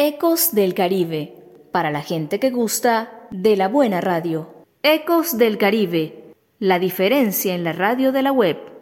Ecos del Caribe, para la gente que gusta de la buena radio. Ecos del Caribe, la diferencia en la radio de la web.